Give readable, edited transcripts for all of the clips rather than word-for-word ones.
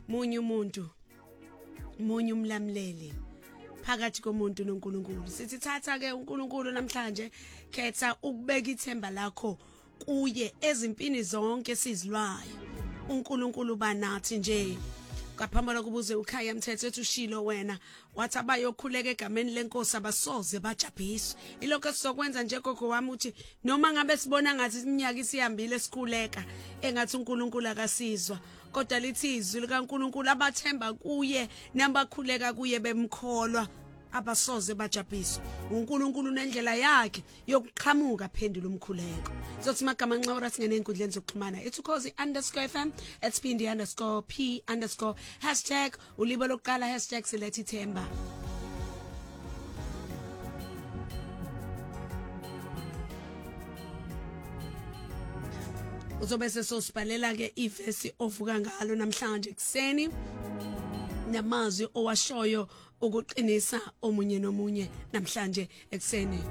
munye umuntu munye umlamleli phakathi komuntu noNkulunkulu. Sithi thatha ke uNkulunkulu namhlanje, khetha ukubeka ithemba lakho kuye ezimpini zonke sizilwayo. uNkulunkulu banathi nje. Kaphambana kubuze ukhaya Mthetho ethi ushilo wena wathi abayokhuleka egameni lenkosi abasoze bajabhiswe. Ilokho esizokwenza nje gogo wami uthi noma ngabe sibona ngathi iminyaka isihambile sikhuleka engathi uNkulunkulu akasizwa, kodwa lithi izwi likaNkulunkulu abathemba kuye nabakhuleka kuye bemkholwa abasoze bajabhiswe. uNkulunkulu nendlela yakhe yokuqhamuka phendula umkhuleko. Sothi magama ncaura singene enkundleni zokuxhumana @ukhozi_FM @pindi_P_ ulibo lokuqala #siletha ithemba. Uzobe sesosibhalela ke ivesi ovuka ngalo namhlanje kuseni namazwi owashoyo ukuqinisa omunye nomunye namhlanje ekseni.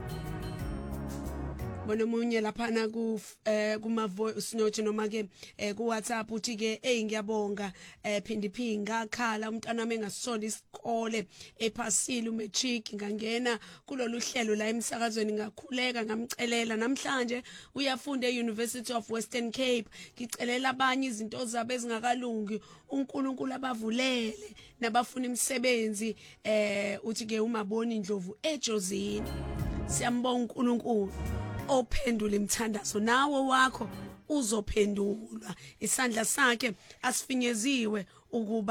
Bona omunye laphana kuma voice note noma ke ku WhatsApp uthi ke ngiyabonga Phindi ngakhala umntana wami engasisonda isikole ephasile umatric ngangena kulolu hlelo la emsakazweni ngakhuleka ngamcelela namhlanje uyafunda eUniversity of Western Cape. Ngicelela abanye izinto zabo ezingakalungi uNkulunkulu abavulele nabafuna imisebenzi uthi ke umaboni Ndlovu eJozini. Siyambonga uNkulunkulu ophendula imthandazo nawo wakho uzophendulwa. Isandla sakhe asifinyeziwe ukuba